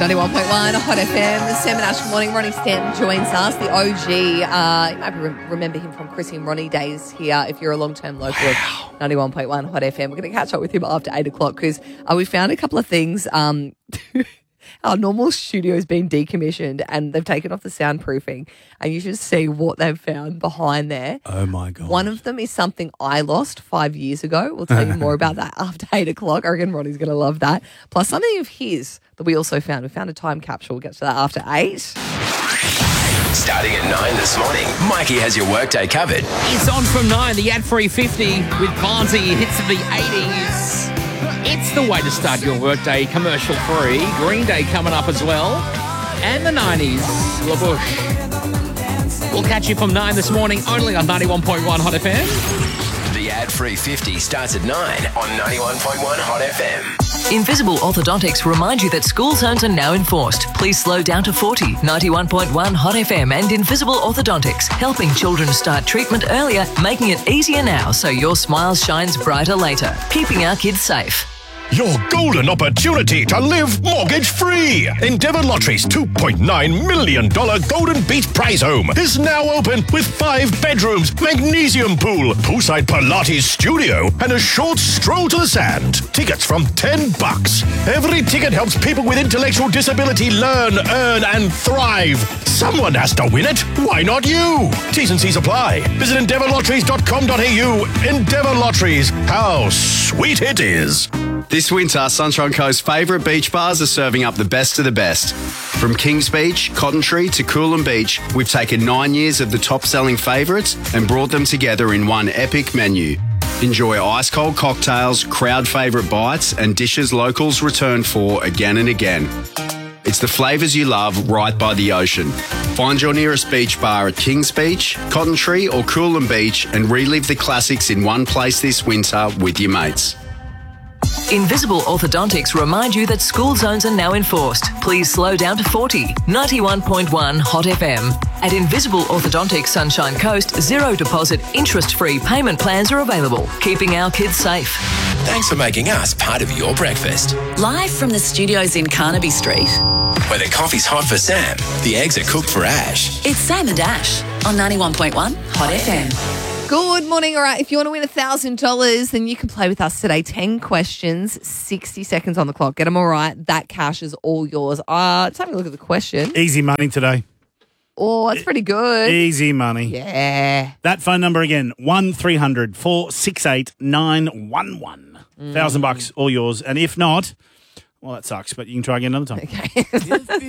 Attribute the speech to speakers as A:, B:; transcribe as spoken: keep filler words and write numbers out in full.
A: ninety-one point one Hot F M. Sam and Ash, good morning. Ronnie Stanton joins us, the O G. Uh, you might re- remember him from Chrissy and Ronnie days here if you're a long-term local
B: Wow.
A: of ninety-one point one Hot F M. We're going to catch up with him after eight o'clock because uh, we found a couple of things. Um, our normal studio's been decommissioned and they've taken off the soundproofing, and you should see what they've found behind there.
B: Oh, my God.
A: One of them is something I lost five years ago. We'll tell you more about that after eight o'clock. I reckon Ronnie's going to love that. Plus something of his that we also found. We found a time capsule. We'll get to that after eight.
C: Starting at nine this morning, Mikey has your workday covered.
D: It's on from nine, the ad-free fifty with Barnsley hits of the eighties. It's the way to start your workday commercial-free. Green Day coming up as well. And the nineties, LaBouche. We'll catch you from nine this morning, only on ninety-one point one Hot F M.
C: The ad-free fifty starts at nine on ninety-one point one Hot F M.
E: Invisible Orthodontics remind you that school zones are now enforced. Please slow down to forty. ninety-one point one Hot F M and Invisible Orthodontics, helping children start treatment earlier, making it easier now so your smile shines brighter later. Keeping our kids safe.
F: Your golden opportunity to live mortgage-free. Endeavour Lottery's two point nine million dollars Golden Beach Prize Home is now open with five bedrooms, magnesium pool, poolside Pilates studio, and a short stroll to the sand. Tickets from ten bucks. Every ticket helps people with intellectual disability learn, earn, and thrive. Someone has to win it. Why not you? T's and C's apply. Visit endeavour lotteries dot com dot a u. Endeavour Lotteries. How sweet it is.
G: This winter, Sunshine Coast's favourite beach bars are serving up the best of the best. From Kings Beach, Cotton Tree to Coolum Beach, we've taken nine years of the top-selling favourites and brought them together in one epic menu. Enjoy ice-cold cocktails, crowd favourite bites and dishes locals return for again and again. It's the flavours you love right by the ocean. Find your nearest beach bar at Kings Beach, Cotton Tree or Coolum Beach and relive the classics in one place this winter with your mates.
E: Invisible Orthodontics remind you that school zones are now enforced. Please slow down to forty. ninety-one point one Hot F M. At Invisible Orthodontics Sunshine Coast, zero deposit, interest-free payment plans are available, keeping our kids safe.
C: Thanks for making us part of your breakfast.
H: Live from the studios in Carnaby Street.
C: Where the coffee's hot for Sam, the eggs are cooked for Ash.
H: It's Sam and Ash on ninety-one point one Hot F M.
A: Good morning. All right, if you want to win one thousand dollars, then you can play with us today. ten questions, sixty seconds on the clock. Get them all right. That cash is all yours. Uh, just having a look at the question.
B: Easy money today.
A: Oh, that's pretty good.
B: Easy money.
A: Yeah.
B: That phone number again, one three hundred four six eight nine one one.
A: Mm.
B: Thousand bucks, all yours. And if not, well, that sucks, but you can try again another time.
A: Okay.